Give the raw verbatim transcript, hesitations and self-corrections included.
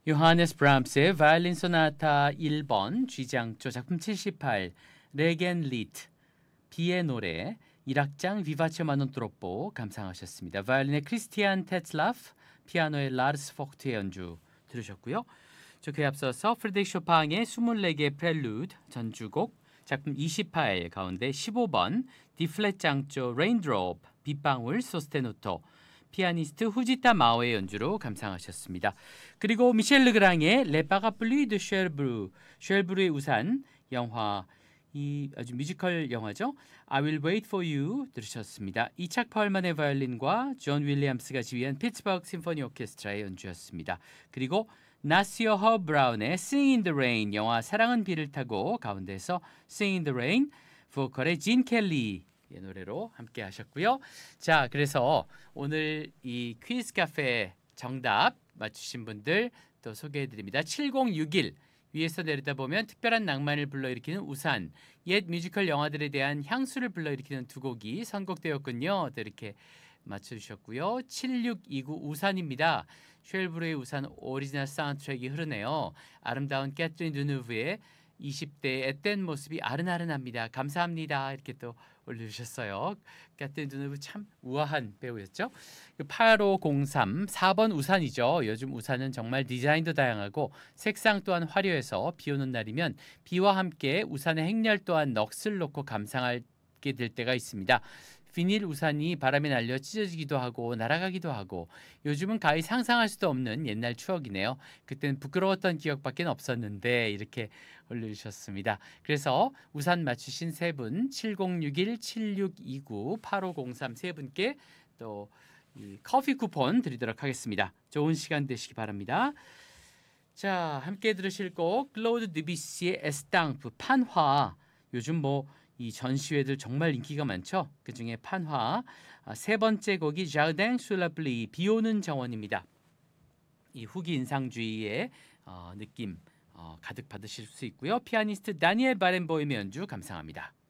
요하네스 브람스의 바이올린 소나타 일 번 G장조 작품 칠십팔 레겐 리트 비의 노래 일 악장 비바치오 마논 트롭보 감상하셨습니다. 바이올린의 크리스티안 테츠라프, 피아노의 라르스 폭트의 연주 들으셨고요. 저 그에 앞서서 프리드리히 쇼팡의 이십사 개의 프렐루드 전주곡 작품 이십팔 가운데 십오 번 D플랫 장조 레인드롭 빗방울 소스테노토 피아니스트 후지타 마오의 연주로 감상하셨습니다. 그리고 미셸 르그랑의 레 파라플리 드 쉘브루, 쉘브루의 우산 영화, 이 아주 뮤지컬 영화죠. I Will Wait for You 들으셨습니다. 이착 펄만의 바이올린과 존 윌리엄스가 지휘한 피츠버그 심포니 오케스트라의 연주였습니다. 그리고 나시어 허 브라운의 Sing in the Rain 영화 사랑은 비를 타고 가운데서 Sing in the Rain 보컬의 진 켈리 의 노래로 함께 하셨고요. 자, 그래서 오늘 이 퀴즈 카페 정답 맞추신 분들 또 소개해 드립니다. 칠공육일 위에서 내려다보면 특별한 낭만을 불러일으키는 우산, 옛 뮤지컬 영화들에 대한 향수를 불러일으키는 두 곡이 선곡되었군요. 또 이렇게 맞춰주셨고요. 칠육이구 우산입니다. 쉘브르의 우산 오리지널 사운드트랙이 흐르네요. 아름다운 캐트린 누누브의 이십 대의 앳된 모습이 아른아른합니다. 감사합니다. 이렇게 또 올려주셨어요. 캐트린 누누브 참 우아한 배우였죠. 팔오공삼 사 번 우산이죠. 요즘 우산은 정말 디자인도 다양하고 색상 또한 화려해서 비 오는 날이면 비와 함께 우산의 행렬 또한 넋을 놓고 감상하게 될 때가 있습니다. 비닐 우산이 바람에 날려 찢어지기도 하고 날아가기도 하고 요즘은 가히 상상할 수도 없는 옛날 추억이네요. 그때는 부끄러웠던 기억밖에 없었는데 이렇게 올려주셨습니다. 그래서 우산 맞추신 세 분 칠공육일 칠육이구 팔오공삼 세 분께 또 이 커피 쿠폰 드리도록 하겠습니다. 좋은 시간 되시기 바랍니다. 자, 함께 들으실 곡 클로드 드뷔시의 에스탕프 판화. 요즘 뭐 이 전시회들 정말 인기가 많죠. 그중에 판화 아, 세 번째 곡이 자르댕 술라블리 비오는 정원입니다. 이 후기 인상주의의 어, 느낌 어, 가득 받으실 수 있고요. 피아니스트 다니엘 바렌보임의 연주 감상합니다.